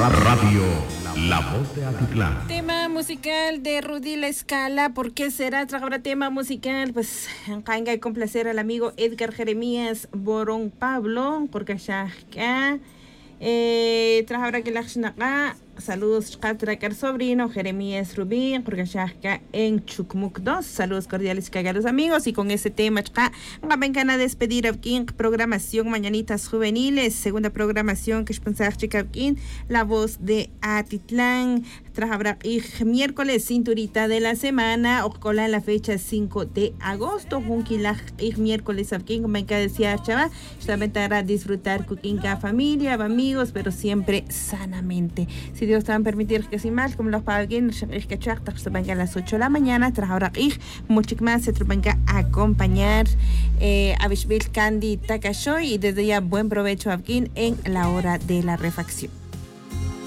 Radio La Voz de Atitlán. Tema musical de Rudy La Escala. ¿Por qué será? Trajo tema musical. Pues, en complacer al amigo Edgar Jeremías Borón Pablo, porque ya trajo ahora que la saludos Tracar sobrino Jeremías Rubí, porque ya en Chucmuc 2. Saludos cordiales que a los amigos. Y con ese tema vengan a despedir aquí en programación Mañanitas Juveniles, segunda programación que es pensar aquí La Voz de Atitlán. Trabajar miércoles cinturita de la semana o cola en la fecha 5 de agosto. Junquila miércoles aquí como me decía Chava, solamente para disfrutar con la familia, amigos, pero siempre sanamente. Si Dios te va a permitir que sin mal, como los paguen, es que se venga a las 8 de la mañana, trabajar mucho más se venga a acompañar a Bishbil Candy Takashoy y desde ya buen provecho aquí en la hora de la refacción.